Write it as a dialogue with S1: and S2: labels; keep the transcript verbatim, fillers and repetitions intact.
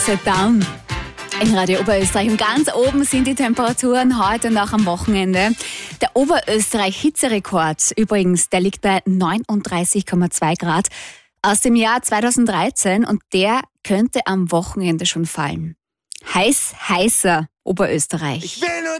S1: Sit down. In Radio Oberösterreich. Und ganz oben sind die Temperaturen heute und auch am Wochenende. Der Oberösterreich-Hitzerekord übrigens, der liegt bei neununddreißig Komma zwei Grad aus dem Jahr zweitausenddreizehn und der könnte am Wochenende schon fallen. Heiß, heißer Oberösterreich.
S2: Ich will nur